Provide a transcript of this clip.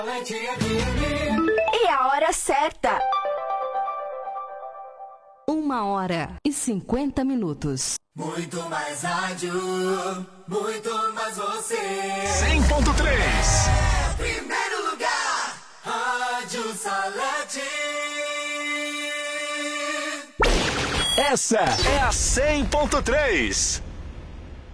E a hora certa. 1h50. Muito mais rádio, muito mais você. 100.3. Primeiro lugar, Rádio Salete. Essa é a 100.3.